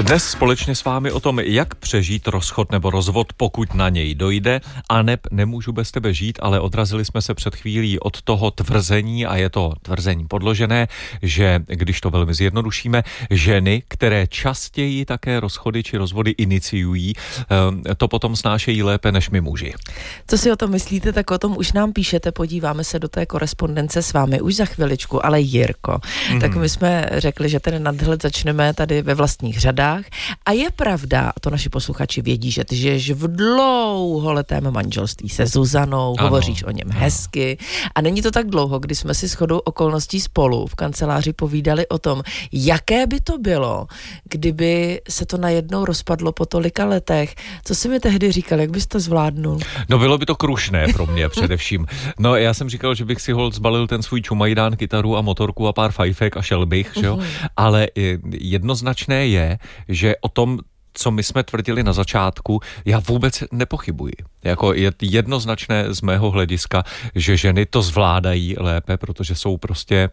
Dnes společně s vámi o tom, jak přežít rozchod nebo rozvod, pokud na něj dojde. Aneb, nemůžu bez tebe žít, ale odrazili jsme se před chvílí od toho tvrzení, a je to tvrzení podložené, že, když to velmi zjednodušíme, ženy, které častěji také rozchody či rozvody iniciují, to potom snášejí lépe než my muži. Co si o tom myslíte, tak o tom už nám píšete, podíváme se do té korespondence s vámi už za chviličku, ale Jirko, tak my jsme řekli, že ten nadhled začneme tady ve vlastních řadách. A je pravda, a to naši posluchači vědí, že ty žiješ v dlouholetém manželství se Zuzanou, hovoříš o něm hezky. A není to tak dlouho, kdy jsme si shodou okolností spolu v kanceláři povídali o tom, jaké by to bylo, kdyby se to najednou rozpadlo po tolika letech. Co jsi mi tehdy říkal, jak bys to zvládnul? No bylo by to krušné pro mě především. No já jsem říkal, že bych si holt zbalil ten svůj čumajdán, kytaru a motorku a pár fajfek a šel bych, že jo? Ale jednoznačné je, že o tom, co my jsme tvrdili na začátku, já vůbec nepochybuji. Jako je jednoznačné z mého hlediska, že ženy to zvládají lépe, protože jsou prostě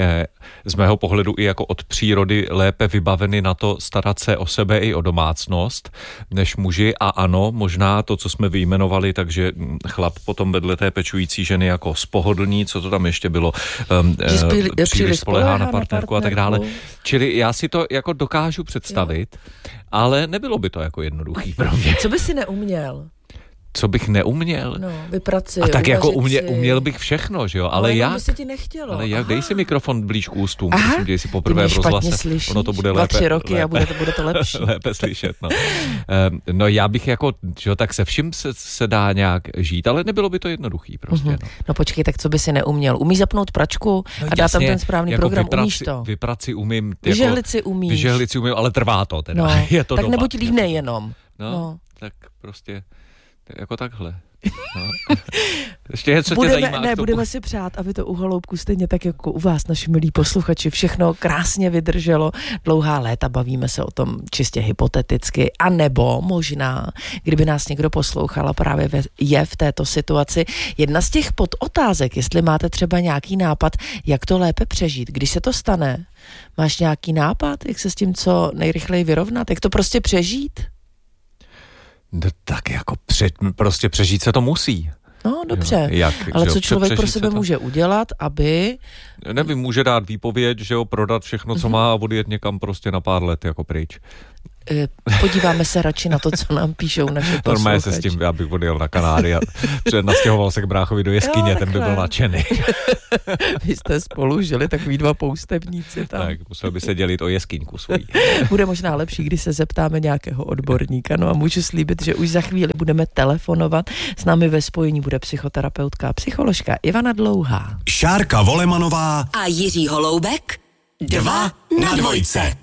z mého pohledu i jako od přírody lépe vybaveny na to starat se o sebe i o domácnost než muži. A ano, možná to, co jsme vyjmenovali, takže chlap potom vedle té pečující ženy jako spohodlní, co to tam ještě bylo, příliš spolehá na partnerku a tak dále. Čili já si to jako dokážu představit, ale nebylo by to jako jednoduchý pro mě. Co by si neuměl? Co bych neuměl? No, vypraci, a tak jako uměl bych všechno, že jo? Ale jak? by se ti nechtělo. Ale jak? Dej si mikrofon blíž k ústům, prosím, dej si poprvé v rozhlase. Slyšíš, ono to bude lépe. 2-3 roky a bude to lepší. Lépe slyšet, no. No já bych jako, že jo, tak se vším se dá nějak žít, ale nebylo by to jednoduchý prostě. No počkej, tak co by si neuměl? Umíš zapnout pračku a dát tam ten správný jako program, umíš to? Vypraci umím. Vyžehlit si umíš. Vyžehlit si umím, ale trvá to teda. No, je to tak doma. nebuď línej jenom. No, tak prostě jako takhle. No. Ještě něco tě zajímá? Ne, budeme si přát, aby to u Holoubku stejně tak jako u vás, naši milí posluchači, všechno krásně vydrželo dlouhá léta, bavíme se o tom čistě hypoteticky, a nebo možná, kdyby nás někdo poslouchal a právě je v této situaci, jedna z těch podotázek, jestli máte třeba nějaký nápad, jak to lépe přežít, když se to stane. Máš nějaký nápad, jak se s tím co nejrychleji vyrovnat, jak to prostě přežít? No, tak jako prostě přežít se to musí. No dobře, ale co člověk pro sebe může udělat, aby... Nevím, může dát výpověď, že jo, prodat všechno, co má a odjet někam prostě na pár let jako pryč. Podíváme se radši na to, co nám píšou naše posluchači. Normálně se s tím, já bych odjel na Kanáry a nastěhoval se k bráchovi do jeskyně, ten by byl nadšený. Vy jste spolu žili takový dva poustevníci tam. Tak, musel by se dělit o jeskyňku svojí. Bude možná lepší, když se zeptáme nějakého odborníka. No a můžu slíbit, že už za chvíli budeme telefonovat. S námi ve spojení bude psychoterapeutka a psycholožka Ivana Dlouhá. Šárka Volemanová a Jiří Holoubek 2 na 2.